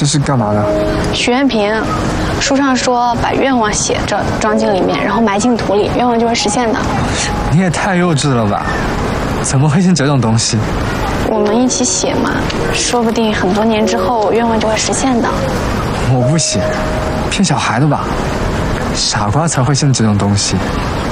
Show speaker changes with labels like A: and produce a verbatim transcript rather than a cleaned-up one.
A: 这是干嘛的？
B: 许愿瓶，书上说把愿望写着装进里面，然后埋进土里，愿望就会实现的。
A: 你也太幼稚了吧？怎么会信这种东西？
B: 我们一起写嘛，说不定很多年之后愿望就会实现的。
A: 我不写，骗小孩的吧？傻瓜才会信这种东西。